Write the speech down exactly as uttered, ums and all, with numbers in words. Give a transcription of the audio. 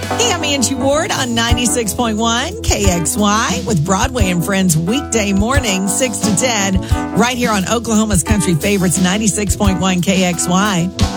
Hey, I'm Angie Ward on ninety-six point one K X Y with Broadway and Friends weekday morning, six to ten, right here on Oklahoma's Country Favorites, ninety-six point one K X Y.